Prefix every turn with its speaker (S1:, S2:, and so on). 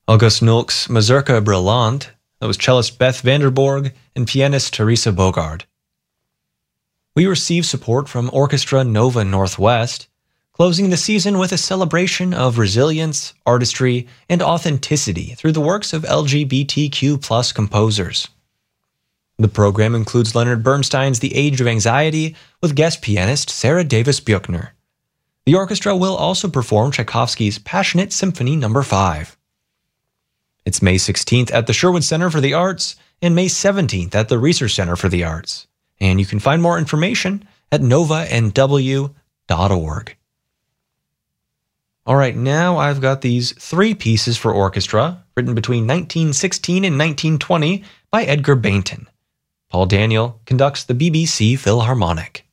S1: August Nulk's Mazurka Brillant, that was cellist Beth Vanderborg and pianist Teresa Bogard. We received support from Orchestra Nova Northwest, closing the season with a celebration of resilience, artistry, and authenticity through the works of LGBTQ+ composers. The program includes Leonard Bernstein's The Age of Anxiety with guest pianist Sarah Davis Buechner. The orchestra will also perform Tchaikovsky's Passionate Symphony No. 5. It's May 16th at the Sherwood Center for the Arts and May 17th at the Research Center for the Arts. And you can find more information at novanw.org. All right, now I've got these 3 pieces for orchestra written between 1916 and 1920 by Edgar Bainton. Paul Daniel conducts the BBC Philharmonic.